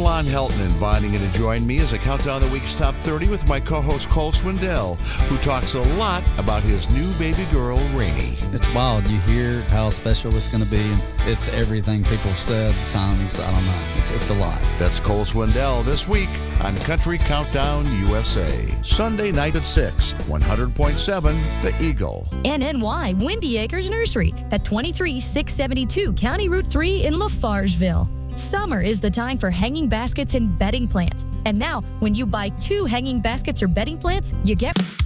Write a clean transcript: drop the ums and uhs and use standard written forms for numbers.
Lon Helton inviting you to join me as I count down the week's top 30 with my co-host Cole Swindell, who talks a lot about his new baby girl, Rainey. It's wild. You hear how special it's going to be. And it's everything people said times, I don't know. It's a lot. That's Cole Swindell this week on Country Countdown USA. Sunday night at 6, 100.7 The Eagle. NNY Windy Acres Nursery at 23672 County Route 3 in Lafargeville. Summer is the time for hanging baskets and bedding plants. And now, when you buy 2 hanging baskets or bedding plants, you get